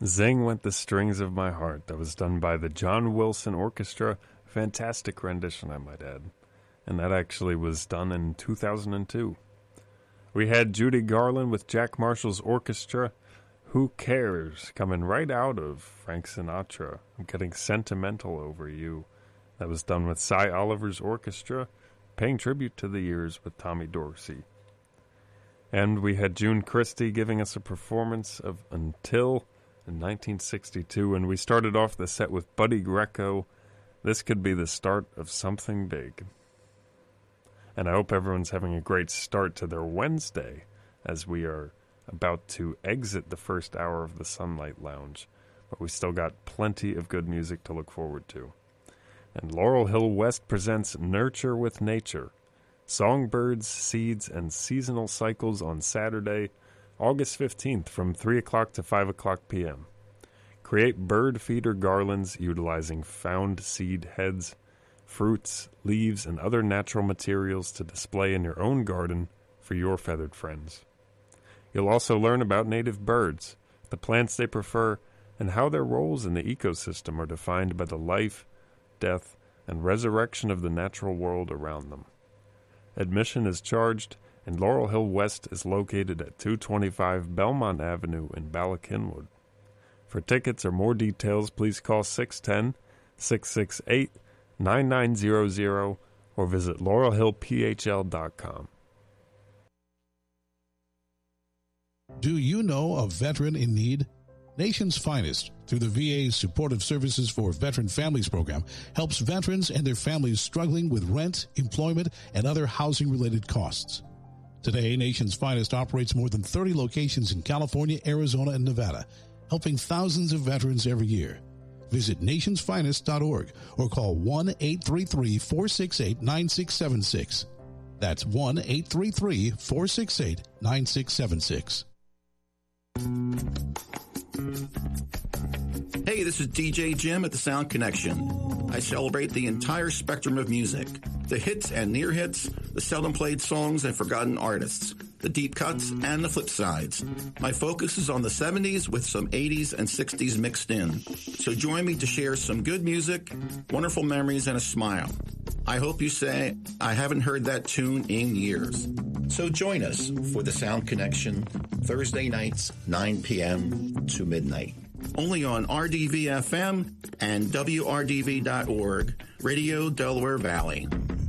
Zing Went the Strings of My Heart. That was done by the John Wilson Orchestra. Fantastic rendition, I might add. And that actually was done in 2002. We had Judy Garland with Jack Marshall's orchestra. Who Cares? Coming right out of Frank Sinatra. I'm Getting Sentimental Over You. That was done with Cy Oliver's orchestra, paying tribute to the years with Tommy Dorsey. And we had June Christie giving us a performance of Until in 1962, and we started off the set with Buddy Greco. This could be the start of something big. And I hope everyone's having a great start to their Wednesday as we are about to exit the first hour of the Sunlight Lounge. But we still got plenty of good music to look forward to. And Laurel Hill West presents Nurture with Nature, Songbirds, Seeds, and Seasonal Cycles on Saturday, August 15th from 3 o'clock to 5 o'clock p.m. Create bird feeder garlands utilizing found seed heads, fruits, leaves, and other natural materials to display in your own garden for your feathered friends. You'll also learn about native birds, the plants they prefer, and how their roles in the ecosystem are defined by the life, death, and resurrection of the natural world around them. Admission is charged, and Laurel Hill West is located at 225 Belmont Avenue in Bala Cynwyd. For tickets or more details, please call 610-668-9900 or visit laurelhillphl.com. Do you know a veteran in need? Nation's Finest, through the VA's Supportive Services for Veteran Families program, helps veterans and their families struggling with rent, employment, and other housing-related costs. Today, Nation's Finest operates more than 30 locations in California, Arizona, and Nevada, helping thousands of veterans every year. Visit nationsfinest.org or call 1-833-468-9676. That's 1-833-468-9676. Hey, this is DJ Jim at The Sound Connection. I celebrate the entire spectrum of music. The hits and near hits, the seldom played songs and forgotten artists, the deep cuts and the flip sides. My focus is on the 70s with some 80s and 60s mixed in. So join me to share some good music, wonderful memories, and a smile. I hope you say, I haven't heard that tune in years. So join us for The Sound Connection, Thursday nights, 9 p.m. to midnight. Only on RDV-FM and WRDV.org, Radio Delaware Valley.